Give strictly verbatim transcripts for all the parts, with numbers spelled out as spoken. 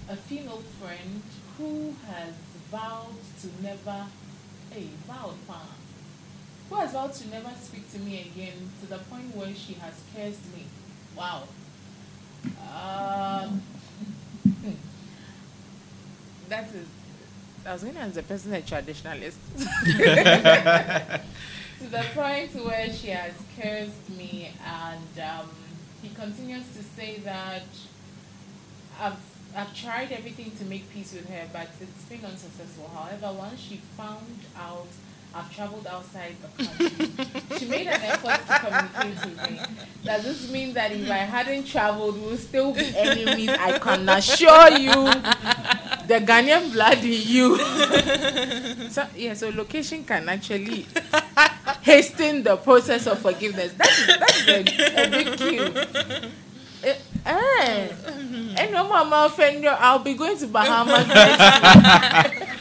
a female friend who has vowed to never, hey, vowed, huh? Who has vowed to never speak to me again to the point where she has cursed me. Wow. Um, that is, I was going to answer the person a traditionalist. To the point where she has cursed me, and um, he continues to say that I've I've tried everything to make peace with her, but it's been unsuccessful. However, once she found out I've traveled outside the country, she made an effort to communicate with me. Does this mean that if I hadn't traveled, we'll still be enemies? I can assure you, the Ghanaian blood in you. So, yeah, so location can actually hasten the process of forgiveness. That is, that is a, a big cue. Eh, eh. And no mama offender, I'll be going to Bahamas next week.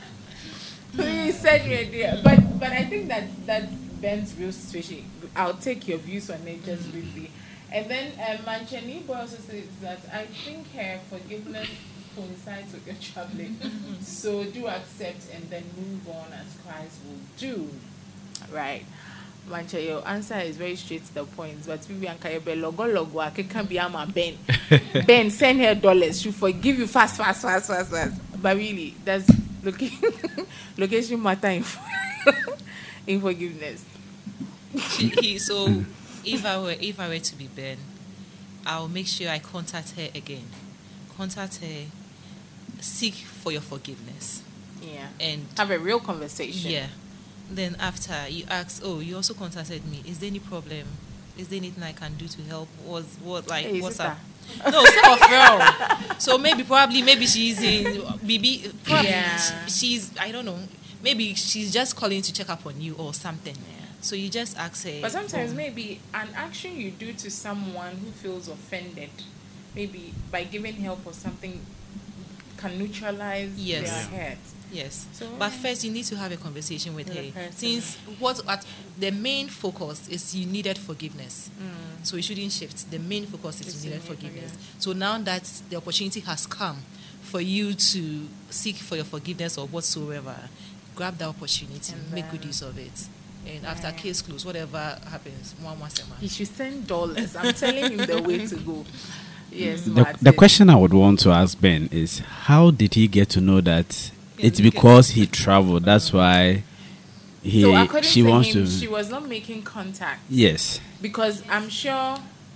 Please send me a deal. But but I think that that's Ben's real situation. I'll take your views on it just briefly. And then um, Manchani Boy also says that I think her forgiveness coincides with your traveling. So do accept and then move on as Christ will do. Right. Mancha, your answer is very straight to the point. But Vivian Kayebe, logo logo, I can be ama Ben. Ben, send her dollars. She'll forgive you fast, fast, fast, fast, fast. But really, that's looking location matter in, in forgiveness. She, he, so if I were if I were to be Ben, I'll make sure I contact her again. Contact her, seek for your forgiveness. Yeah. And have a real conversation. Yeah. Then after you ask, oh, you also contacted me. Is there any problem? Is there anything I can do to help? What's what like hey, what's sister. up? No, stop real. So maybe probably maybe she's in maybe probably yeah. she, she's I don't know. Maybe she's just calling to check up on you or something. Yeah. So you just ask her. But sometimes maybe an action you do to someone who feels offended, maybe by giving help or something, can neutralize yes. their hurt. Yes, so, but first you need to have a conversation with her. Person. Since what at the main focus is you needed forgiveness, mm. so you shouldn't shift. The main focus is it's you needed forgiveness. forgiveness. So now that the opportunity has come for you to seek for your forgiveness or whatsoever, grab that opportunity, and make good use of it. And yeah. after case closed, whatever happens, one more he should send dollars. I'm telling him the way to go. Yes, the, the question I would want to ask Ben is, how did he get to know that it's because he traveled? That's why he so according she to wants him, to. She was not making contact. Yes. Because I'm sure,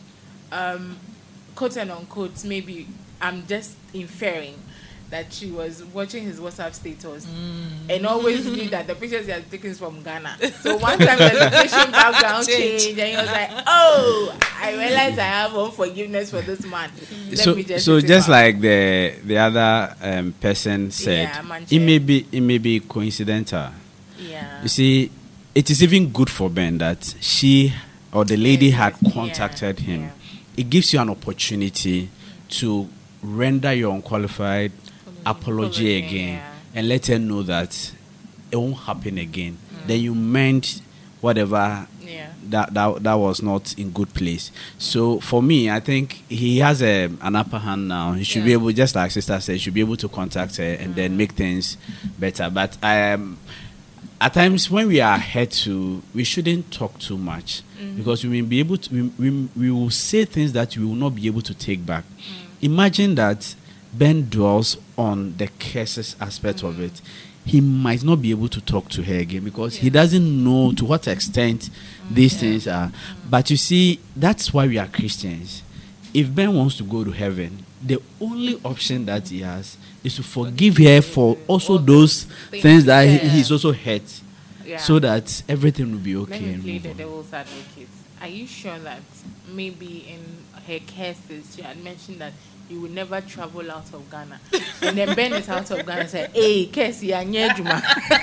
um, quote and unquote, maybe I'm just inferring that she was watching his WhatsApp status mm. and always knew that the pictures he had taken is from Ghana. So one time the location background changed and he was like, oh, I realized I have unforgiveness for this man. Let so me just so just out. like the the other um, person said, yeah, it may be it may be coincidental. Yeah. You see, it is even good for Ben that she or the lady had contacted yeah. him. Yeah. It gives you an opportunity to render your unqualified apology again, yeah. and let her know that it won't happen again. Mm. Then you meant whatever yeah. that, that that was not in good place. So for me, I think he has a, an upper hand now. He should yeah. be able, just like sister said, he should be able to contact her and mm. then make things better. But I um, at times when we are hurt to, we shouldn't talk too much mm-hmm. because we will be able to. We, we, we will say things that we will not be able to take back. Mm. Imagine that Ben dwells on the curses aspect mm. of it. He might not be able to talk to her again because yeah. he doesn't know to what extent mm. these yeah. things are. Mm. But you see, that's why we are Christians. If Ben wants to go to heaven, the only option that he has is to forgive her for also those things, things that yeah. he, he's also hurt, yeah. so that everything will be okay. Let me play the devil's advocate. Are you sure that maybe in her cases she had mentioned that you will never travel out of Ghana? And then Ben is out of Ghana and said, hey, Kessie, Juma.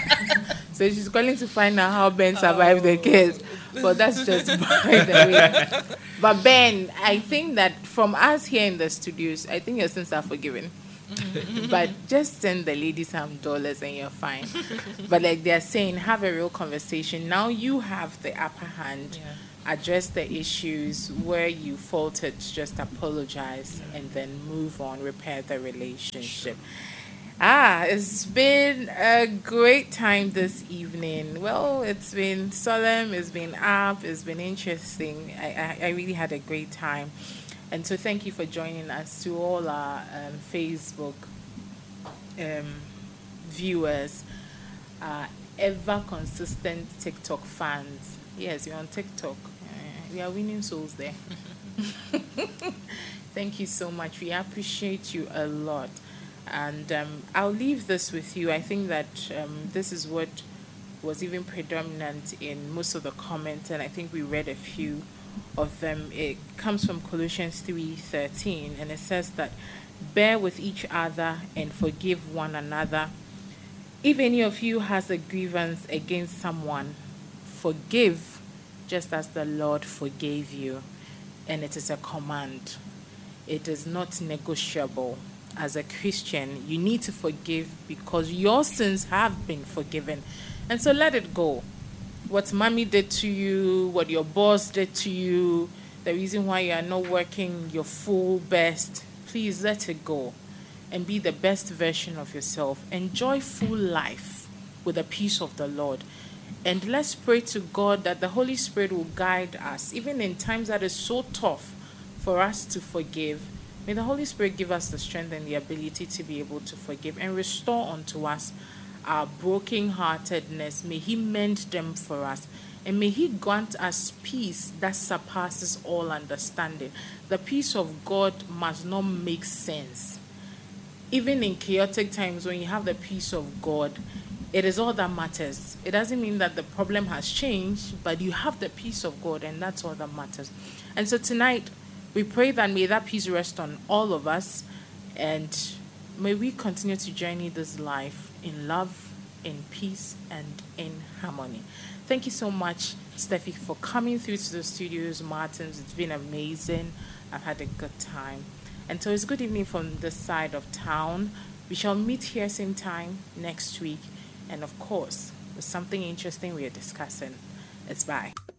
So she's calling to find out how Ben survived oh. the case. But that's just by the way. But Ben, I think that from us here in the studios, I think your sins are forgiven. But just send the lady some dollars and you're fine. But like they're saying, have a real conversation. Now you have the upper hand. Yeah. Address the issues where you faltered, just apologize and then move on, repair the relationship. Ah, it's been a great time this evening. Well, it's been solemn, it's been up, it's been interesting. I, I, I really had a great time. And so thank you for joining us, to all our um, Facebook um, viewers, uh, ever consistent TikTok fans. Yes, you're on TikTok. Uh, we are winning souls there. Thank you so much. We appreciate you a lot. And um, I'll leave this with you. I think that um, this is what was even predominant in most of the comments, and I think we read a few of them. It comes from Colossians three thirteen, and it says that, bear with each other and forgive one another. If any of you has a grievance against someone, forgive just as the Lord forgave you. And it is a command. It is not negotiable. As a Christian, you need to forgive because your sins have been forgiven. And so let it go. What mommy did to you, what your boss did to you, the reason why you are not working your full best, please let it go and be the best version of yourself. Enjoy full life with the peace of the Lord. And let's pray to God that the Holy Spirit will guide us, even in times that is so tough for us to forgive. May the Holy Spirit give us the strength and the ability to be able to forgive and restore unto us our brokenheartedness. May He mend them for us. And may He grant us peace that surpasses all understanding. The peace of God must not make sense. Even in chaotic times, when you have the peace of God, it is all that matters. It doesn't mean that the problem has changed, but you have the peace of God, and that's all that matters. And so tonight, we pray that may that peace rest on all of us, and may we continue to journey this life in love, in peace, and in harmony. Thank you so much, Steffi, for coming through to the studios, Martins. It's been amazing. I've had a good time. And so it's good evening from this side of town. We shall meet here same time next week. And of course, with something interesting we are discussing. It's bye.